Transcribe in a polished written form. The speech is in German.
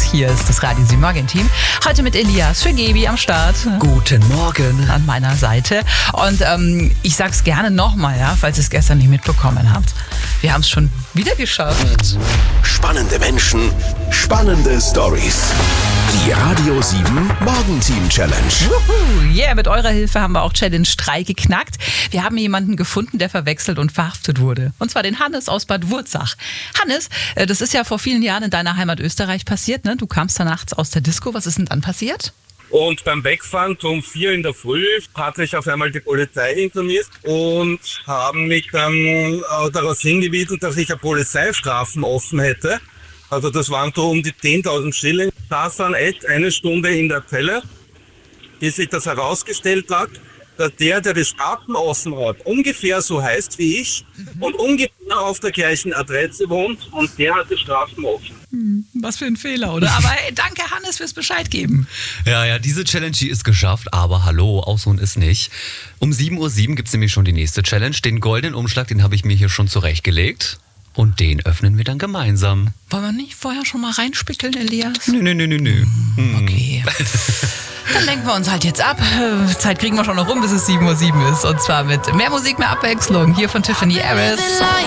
Hier ist das Radio 7 Morgen-Team. Heute mit Elias für Gebi am Start. Guten Morgen. An meiner Seite. Und ich sag's gerne nochmal, ja, falls ihr es gestern nicht mitbekommen habt. Wir haben es schon wieder geschafft. Spannende Menschen, spannende Stories. Die Radio 7 Morgen-Team Challenge. Yeah, mit eurer Hilfe haben wir auch Challenge 3 geknackt. Wir haben jemanden gefunden, der verwechselt und verhaftet wurde. Und zwar den Hannes aus Bad Wurzach. Hannes, das ist ja vor vielen Jahren in deiner Heimat Österreich passiert, ne? Du kamst da nachts aus der Disco. Was ist denn dann passiert? Und beim Wegfahren um 4 in der Früh hatte ich auf einmal die Polizei hinter mir und haben mich dann darauf hingewiesen, dass ich ja Polizeistrafen offen hätte. Also das waren so um die 10.000 Schilling. Da dann echt eine Stunde in der Zelle, bis sich das herausgestellt hat, dass der die Strafen offen hat, ungefähr so heißt wie ich und ungefähr auf der gleichen Adresse wohnt und der hat die Strafen offen. Was für ein Fehler, oder? Aber hey, danke Hannes fürs Bescheid geben. Ja, diese Challenge, die ist geschafft, aber hallo, ausruhen ist nicht. Um 7:07 Uhr gibt es nämlich schon die nächste Challenge. Den goldenen Umschlag, den habe ich mir hier schon zurechtgelegt. Und den öffnen wir dann gemeinsam. Wollen wir nicht vorher schon mal reinspickeln, Elias? Nö. Okay. Dann lenken wir uns halt jetzt ab. Zeit kriegen wir schon noch rum, bis es 7:07 Uhr ist. Und zwar mit mehr Musik, mehr Abwechslung. Hier von Tiffany Harris.